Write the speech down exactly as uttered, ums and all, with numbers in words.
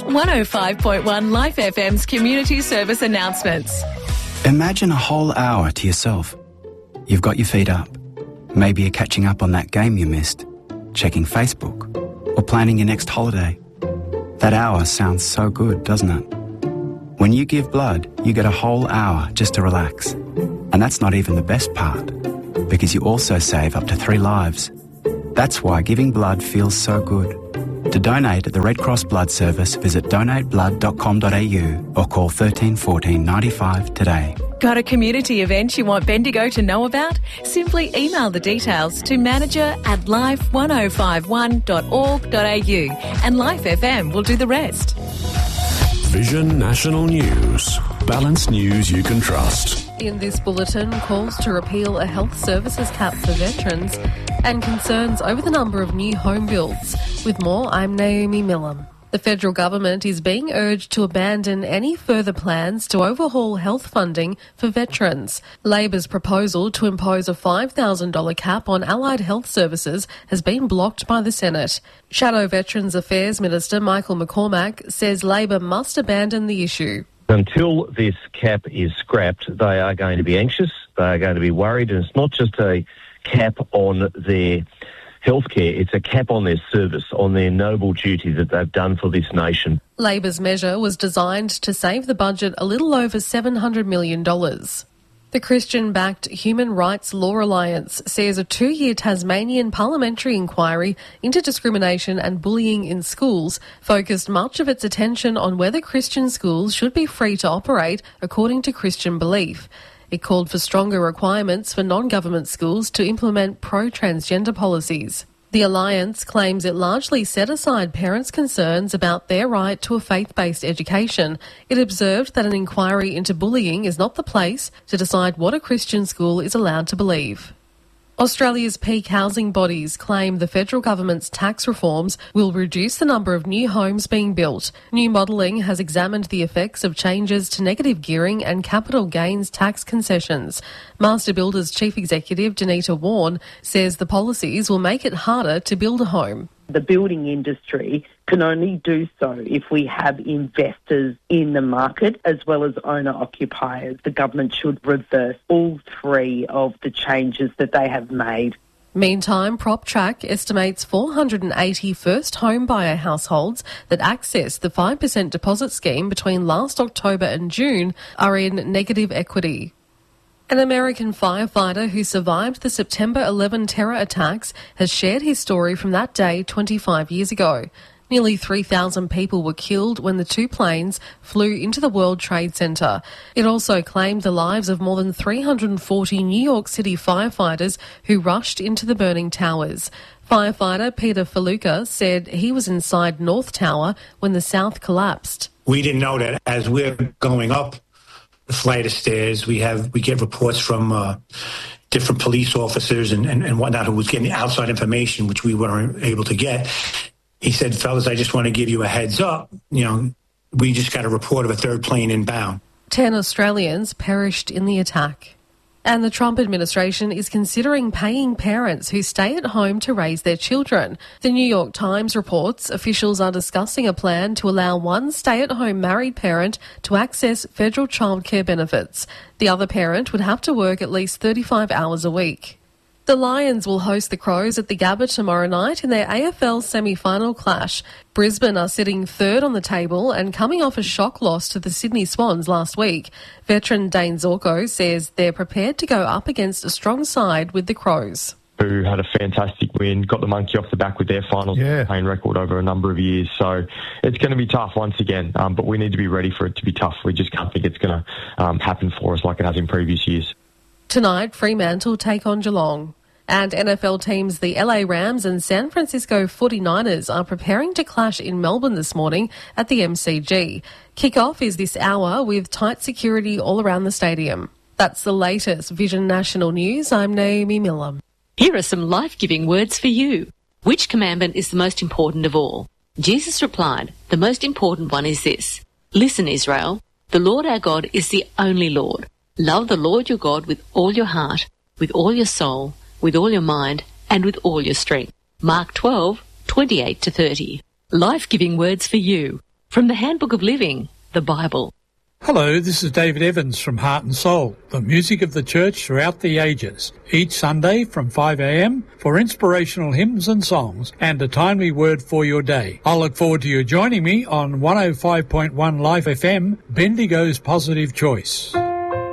one oh five point one Life F M's community service announcements. Imagine a whole hour to yourself. You've got your feet up. Maybe you're catching up on that game you missed, checking Facebook, or planning your next holiday. That hour sounds so good, doesn't it? When you give blood, you get a whole hour just to relax. And that's not even the best part, because you also save up to three lives. That's why giving blood feels so good. To donate at the Red Cross Blood Service, visit donate blood dot com dot a u or call thirteen fourteen ninety-five today. Got a community event you want Bendigo to know about? Simply email the details to manager at life one oh five one dot org dot a u and Life F M will do the rest. Vision National News. Balanced news you can trust. In this bulletin, calls to repeal a health services cap for veterans and concerns over the number of new home builds. With more, I'm Naomi Millam. The federal government is being urged to abandon any further plans to overhaul health funding for veterans. Labor's proposal to impose a five thousand dollars cap on allied health services has been blocked by the Senate. Shadow Veterans Affairs Minister Michael McCormack says Labor must abandon the issue. Until this cap is scrapped, they are going to be anxious, they are going to be worried, and it's not just a cap on their healthcare, it's a cap on their service, on their noble duty that they've done for this nation. Labor's measure was designed to save the budget a little over seven hundred million dollars. The Christian-backed Human Rights Law Alliance says a two-year Tasmanian parliamentary inquiry into discrimination and bullying in schools focused much of its attention on whether Christian schools should be free to operate according to Christian belief. It called for stronger requirements for non-government schools to implement pro-transgender policies. The Alliance claims it largely set aside parents' concerns about their right to a faith-based education. It observed that an inquiry into bullying is not the place to decide what a Christian school is allowed to believe. Australia's peak housing bodies claim the federal government's tax reforms will reduce the number of new homes being built. New modelling has examined the effects of changes to negative gearing and capital gains tax concessions. Master Builders Chief Executive Danita Warren says the policies will make it harder to build a home. The building industry can only do so if we have investors in the market as well as owner-occupiers. The government should reverse all three of the changes that they have made. Meantime, PropTrack estimates four hundred eighty first home buyer households that access the five percent deposit scheme between last October and June are in negative equity. An American firefighter who survived the September eleventh terror attacks has shared his story from that day twenty-five years ago. Nearly three thousand people were killed when the two planes flew into the World Trade Center. It also claimed the lives of more than three hundred forty New York City firefighters who rushed into the burning towers. Firefighter Peter Faluca said he was inside North Tower when the South collapsed. We didn't know that as we're going up the flight of stairs, we have we get reports from uh, different police officers and, and, and whatnot who was getting outside information, which we weren't able to get. He said, fellas, I just want to give you a heads up. You know, we just got a report of a third plane inbound. Ten Australians perished in the attack. And the Trump administration is considering paying parents who stay at home to raise their children. The New York Times reports officials are discussing a plan to allow one stay-at-home married parent to access federal childcare benefits. The other parent would have to work at least thirty-five hours a week. The Lions will host the Crows at the Gabba tomorrow night in their A F L semi-final clash. Brisbane are sitting third on the table and coming off a shock loss to the Sydney Swans last week. Veteran Dane Zorko says they're prepared to go up against a strong side with the Crows. Who had a fantastic win, got the monkey off the back with their finals yeah. campaign record over a number of years. So it's going to be tough once again, um, but we need to be ready for it to be tough. We just can't think it's going to um, happen for us like it has in previous years. Tonight, Fremantle take on Geelong. And N F L teams the L A Rams and San Francisco forty-niners are preparing to clash in Melbourne this morning at the M C G. Kick-off is this hour with tight security all around the stadium. That's the latest Vision National News. I'm Naomi Millam. Here are some life-giving words for you. Which commandment is the most important of all? Jesus replied, the most important one is this. Listen, Israel, the Lord our God is the only Lord. Love the Lord your God with all your heart, with all your soul, with all your mind, and with all your strength. Mark twelve, twenty-eight to thirty. Life-giving words for you. From the Handbook of Living, the Bible. Hello, this is David Evans from Heart and Soul, the music of the church throughout the ages. Each Sunday from five a m for inspirational hymns and songs and a timely word for your day. I'll look forward to you joining me on one oh five point one Life F M, Bendigo's Positive Choice.